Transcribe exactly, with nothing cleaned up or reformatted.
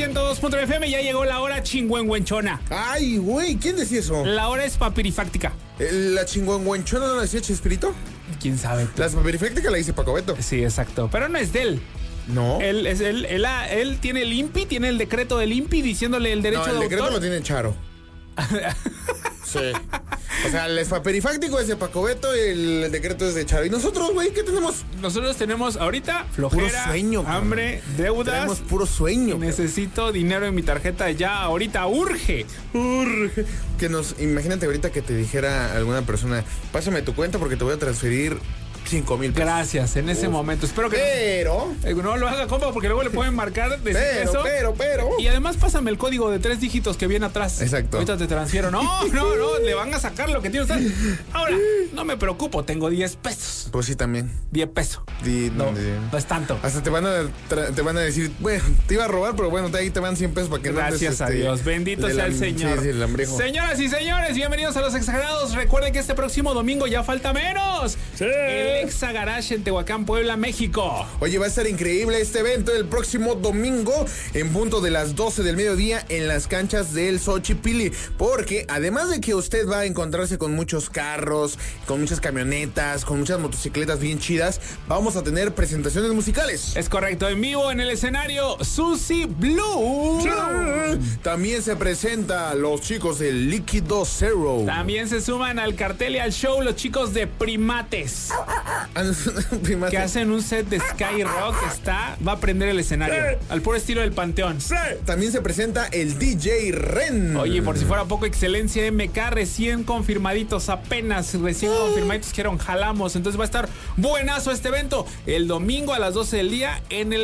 ciento dos punto F M. Ya llegó la hora chingüengüenchona. Ay, güey, ¿quién decía eso? La hora es papirifáctica. ¿La chingüengüenchona no la decía Chespirito? ¿Quién sabe? La papirifáctica la dice Paco Beto. Sí, exacto. Pero no es de él. No. Él, es, él, él, él tiene el I N P I, tiene el decreto del I N P I diciéndole el derecho no, el de decreto autor. lo tiene Charo. Sí. O sea, el papirifáctico es de Paco Beto y el decreto es de Charo. ¿Y nosotros, güey, qué tenemos? Nosotros tenemos ahorita flojera, puro sueño, hambre, deudas. Tenemos puro sueño. Necesito dinero en mi tarjeta ya, ahorita, urge. Urge. Que nos, imagínate ahorita que te dijera alguna persona, pásame tu cuenta porque te voy a transferir cinco mil pesos. Gracias, en ese Uf. momento. Espero que pero, no, eh, no lo haga, compa, porque luego le pueden marcar de pero, eso. pero, pero. Y además pásame el código de tres dígitos que viene atrás. Exacto. Ahorita te transfiero. No, no, no, le van a sacar lo que tiene usted. Ahora, no me preocupo, tengo diez pesos. Pues sí, también. diez pesos. Di, no, di, no es tanto. Hasta te van a te van a decir, bueno, te iba a robar, pero bueno, ahí te van cien pesos para que Gracias no Gracias a este, Dios. Bendito sea el Señor. Sí, sí, el hambrejo. Señoras y señores, bienvenidos a Los Exagerados. Recuerden que este próximo domingo ya falta menos. Sí. El Exa Garage en Tehuacán, Puebla, México. Oye, va a estar increíble este evento el próximo domingo en punto de las doce del mediodía en las canchas del Xochipilli. Porque además de que usted va a encontrarse con muchos carros, con muchas camionetas, con muchas motocicletas bien chidas, vamos a tener presentaciones musicales. Es correcto, en vivo en el escenario Susie Blue. También se presenta los chicos de Líquido Zero. También se suman al cartel y al show los chicos de Primates. Primates. Que hacen un set de Sky Rock. Está, va a prender el escenario. Sí. Al puro estilo del Panteón. Sí. También se presenta el D J Ren. Oye, por si fuera poco, Excelencia M K, recién confirmaditos, apenas recién uh. confirmaditos, que jalamos. Entonces va a estar buenazo este evento el domingo a las doce del día en el